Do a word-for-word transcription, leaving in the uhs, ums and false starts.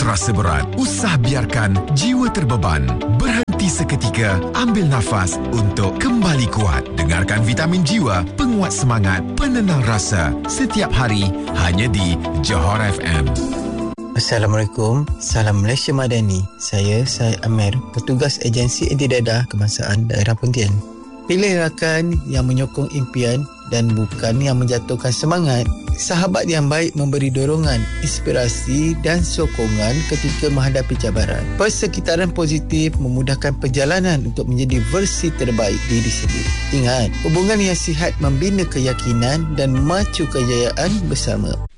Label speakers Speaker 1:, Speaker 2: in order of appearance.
Speaker 1: terasa berat, usah biarkan jiwa terbeban. Berhenti seketika, ambil nafas untuk kembali kuat. Dengarkan Vitamin Jiwa, penguat semangat, penenang rasa. Setiap hari, hanya di Johor F M.
Speaker 2: Assalamualaikum, salam Malaysia Madani. Saya Syed Amir, petugas agensi anti dadah kebangsaan daerah Pontian. Pilih rakan yang menyokong impian dan bukan yang menjatuhkan semangat. Sahabat yang baik memberi dorongan, inspirasi dan sokongan ketika menghadapi cabaran. Persekitaran positif memudahkan perjalanan untuk menjadi versi terbaik diri sendiri. Ingat, hubungan yang sihat membina keyakinan dan macu kejayaan bersama.